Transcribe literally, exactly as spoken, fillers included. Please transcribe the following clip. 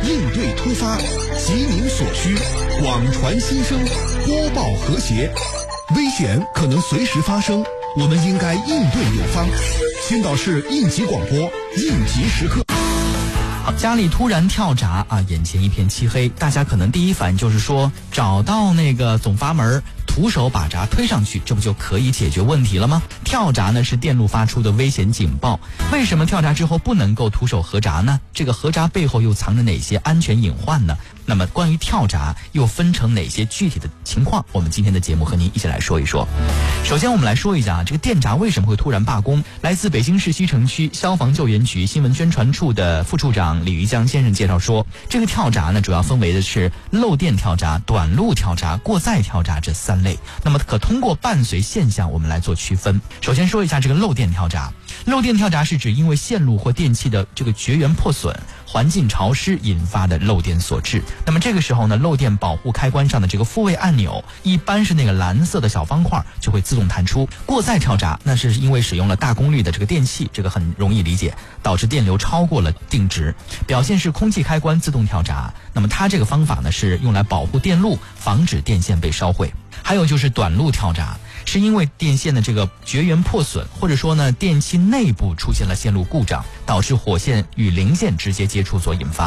应对突发，急民所需，广传心声，播报和谐。危险可能随时发生，我们应该应对有方。青岛市应急广播，应急时刻。 好，家里突然跳闸啊，眼前一片漆黑，大家可能第一反应就是说，找到那个总阀门，徒手把闸推上去，这不就可以解决问题了吗？跳闸呢是电路发出的危险警报，为什么跳闸之后不能够徒手合闸呢？这个合闸背后又藏着哪些安全隐患呢？那么关于跳闸又分成哪些具体的情况，我们今天的节目和您一起来说一说。首先我们来说一下啊，这个电闸为什么会突然罢工？来自北京市西城区消防救援局新闻宣传处的副处长李玉江先生介绍说，这个跳闸呢主要分为的是漏电跳闸、短路跳闸、过载跳闸这三类。那么可通过伴随现象我们来做区分。首先说一下这个漏电跳闸。漏电跳闸是指因为线路或电器的这个绝缘破损、环境潮湿引发的漏电所致。那么这个时候呢，漏电保护开关上的这个复位按钮一般是那个蓝色的小方块，就会自动弹出。过载跳闸那是因为使用了大功率的这个电器，这个很容易理解，导致电流超过了定值，表现是空气开关自动跳闸。那么它这个方法呢是用来保护电路，防止电线被烧毁。还有就是短路跳闸，是因为电线的这个绝缘破损，或者说呢电器内部出现了线路故障，导致火线与零线直接接触所引发。